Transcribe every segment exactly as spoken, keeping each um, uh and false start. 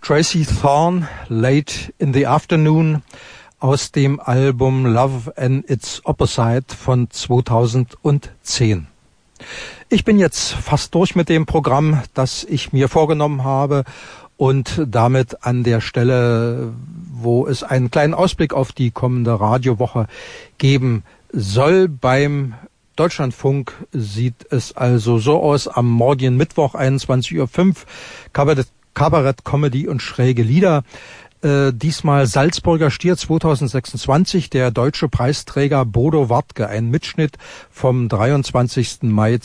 Tracy Thorn, Late in the Afternoon, aus dem Album Love and Its Opposite von zweitausendzehn. Ich bin jetzt fast durch mit dem Programm, das ich mir vorgenommen habe, und damit an der Stelle, wo es einen kleinen Ausblick auf die kommende Radiowoche geben soll. Beim Deutschlandfunk sieht es also so aus: am morgigen Mittwoch einundzwanzig Uhr fünf Kabarett, Kabarett, Comedy und schräge Lieder. Äh, diesmal Salzburger Stier zweitausendsechsundzwanzig, der deutsche Preisträger Bodo Wartke, ein Mitschnitt vom dreiundzwanzigsten Mai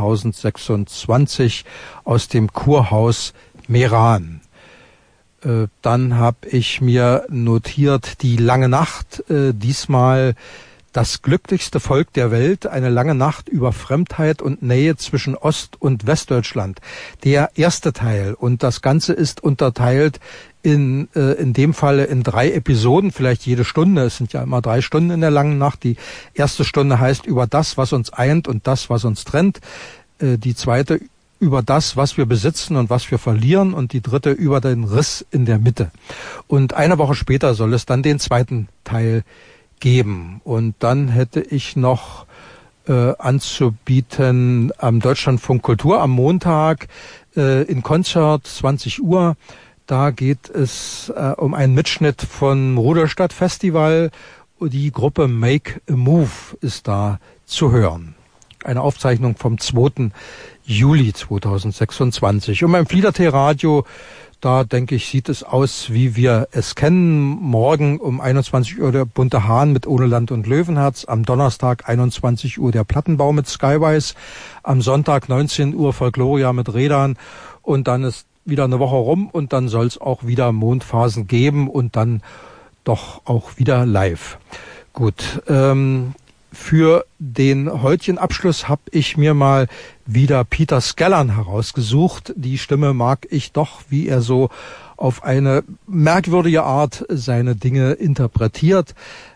zweitausendsechsundzwanzig aus dem Kurhaus Meran. Äh, dann habe ich mir notiert die lange Nacht, äh, diesmal das glücklichste Volk der Welt, eine lange Nacht über Fremdheit und Nähe zwischen Ost- und Westdeutschland. Der erste Teil, und das Ganze ist unterteilt in äh, in dem Falle in drei Episoden, vielleicht jede Stunde. Es sind ja immer drei Stunden in der langen Nacht. Die erste Stunde heißt über das, was uns eint und das, was uns trennt. Äh, die zweite über das, was wir besitzen und was wir verlieren, und die dritte über den Riss in der Mitte. Und eine Woche später soll es dann den zweiten Teil geben. Und dann hätte ich noch äh, anzubieten am Deutschlandfunk Kultur am Montag äh, in Konzert zwanzig Uhr. Da geht es äh, um einen Mitschnitt von Ruderstadt Festival. Die Gruppe Make a Move ist da zu hören. Eine Aufzeichnung vom zweiten Juli zweitausendsechsundzwanzig. Und beim Fliedertee Radio, da denke ich, sieht es aus, wie wir es kennen. Morgen um einundzwanzig Uhr der Bunte Hahn mit Ohne Land und Löwenherz. Am Donnerstag einundzwanzig Uhr der Plattenbau mit Skywise. Am Sonntag neunzehn Uhr Folkloria mit Rädern. Und dann ist wieder eine Woche rum und dann soll es auch wieder Mondphasen geben und dann doch auch wieder live. Gut, ähm, für den heutigen Abschluss habe ich mir mal wieder Peter Scallon herausgesucht. Die Stimme mag ich doch, wie er so auf eine merkwürdige Art seine Dinge interpretiert.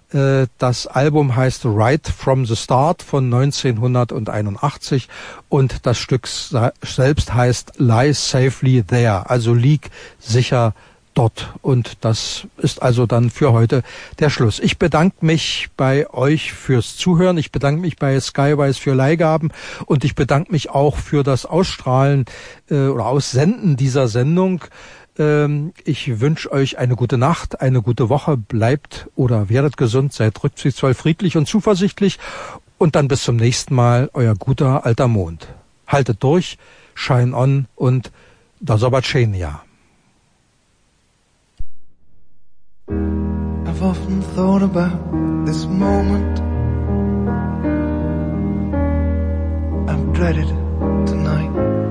Das Album heißt Right from the Start von neunzehnhunderteinundachtzig und das Stück selbst heißt Lie Safely There, also lieg sicher dort. Und das ist also dann für heute der Schluss. Ich bedanke mich bei euch fürs Zuhören. Ich bedanke mich bei Skywise für Leihgaben und ich bedanke mich auch für das Ausstrahlen äh, oder Aussenden dieser Sendung. Ähm, ich wünsche euch eine gute Nacht, eine gute Woche. Bleibt oder werdet gesund, seid rücksichtsvoll, friedlich und zuversichtlich. Und dann bis zum nächsten Mal, euer guter alter Mond. Haltet durch, shine on und do zobaczenia. I've often thought about this moment. I've dreaded tonight.